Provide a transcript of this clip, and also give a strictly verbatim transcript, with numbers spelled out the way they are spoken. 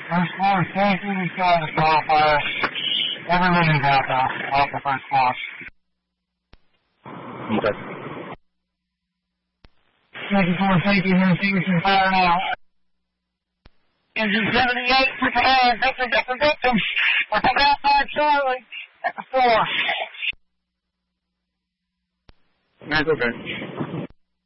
First floor safety, we saw the small fire. Everybody's out off, off the first floor. Okay. Second floor safety, here, extinguishing fire now. Engine seventy-eight, put your hands, victim, victim, victim. We'll come outside shortly at the floor. That's okay.